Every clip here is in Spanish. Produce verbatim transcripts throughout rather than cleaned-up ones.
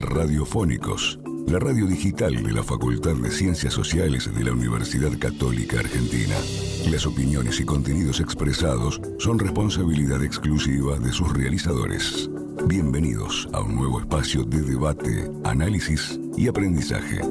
Radiofónicos, la radio digital de la Facultad de Ciencias Sociales de la Universidad Católica Argentina. Las opiniones y contenidos expresados son responsabilidad exclusiva de sus realizadores. Bienvenidos a un nuevo espacio de debate, análisis y aprendizaje.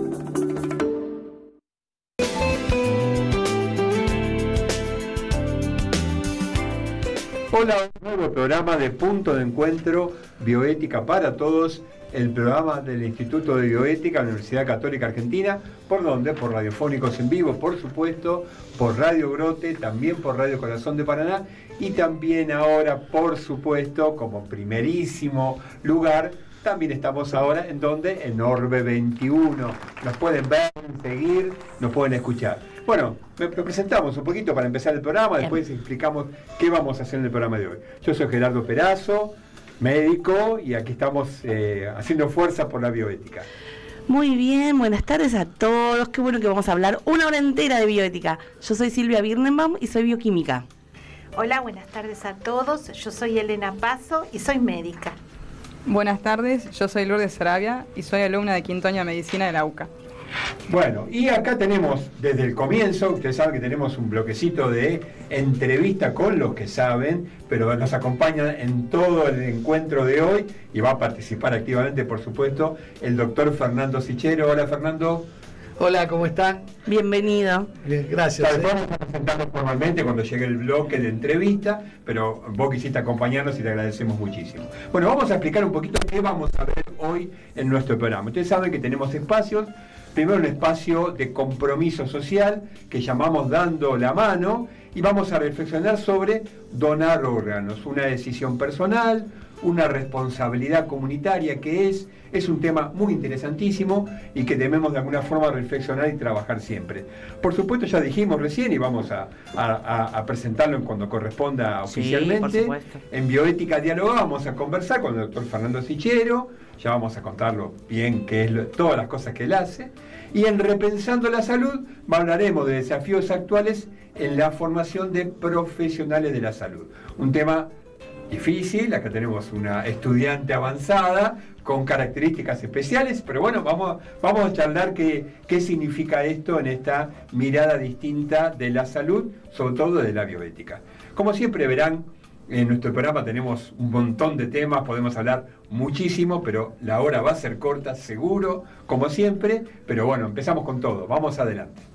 Hola, un nuevo programa de Punto de Encuentro Bioética para Todos, el programa del Instituto de Bioética de la Universidad Católica Argentina. ¿Por dónde? Por Radiofónicos en Vivo, por supuesto, por Radio Grote, también por Radio Corazón de Paraná y también ahora, por supuesto, como primerísimo lugar, también estamos ahora en donde, en Orbe veintiuno. Nos pueden ver, seguir, nos pueden escuchar. Bueno, nos presentamos un poquito para empezar el programa, después explicamos qué vamos a hacer en el programa de hoy. Yo soy Gerardo Perazo, médico, y aquí estamos eh, haciendo fuerza por la bioética. Muy bien, buenas tardes a todos. Qué bueno que vamos a hablar una hora entera de bioética. Yo soy Silvia Birnenbaum y soy bioquímica. Hola, buenas tardes a todos. Yo soy Elena Paso y soy médica. Buenas tardes, yo soy Lourdes Sarabia y soy alumna de quinto año de Medicina de la U C A. Bueno, y acá tenemos desde el comienzo, ustedes saben que tenemos un bloquecito de entrevista con los que saben, pero nos acompaña en todo el encuentro de hoy y va a participar activamente, por supuesto, el doctor Fernando Sichero. Hola, Fernando. Hola, ¿cómo están? Bienvenido. Bien, gracias. Después eh. vamos a presentarnos formalmente cuando llegue el bloque de entrevista, pero vos quisiste acompañarnos y te agradecemos muchísimo. Bueno, vamos a explicar un poquito qué vamos a ver hoy en nuestro programa. Ustedes saben que tenemos espacios. Primero un espacio de compromiso social que llamamos Dando la Mano, y vamos a reflexionar sobre donar órganos, una decisión personal, una responsabilidad comunitaria que es, es un tema muy interesantísimo y que debemos de alguna forma reflexionar y trabajar siempre. Por supuesto, ya dijimos recién y vamos a, a, a presentarlo cuando corresponda oficialmente. Sí, por supuesto. En Bioética Diáloga vamos a conversar con el doctor Fernando Sichero, ya vamos a contarlo bien, qué es lo, todas las cosas que él hace. Y en Repensando la Salud hablaremos de desafíos actuales en la formación de profesionales de la salud. Un tema difícil, acá tenemos una estudiante avanzada con características especiales, pero bueno, vamos, vamos a charlar qué, qué significa esto en esta mirada distinta de la salud, sobre todo de la bioética. Como siempre verán, en nuestro programa tenemos un montón de temas, podemos hablar muchísimo, pero la hora va a ser corta, seguro, como siempre, pero bueno, empezamos con todo, vamos adelante.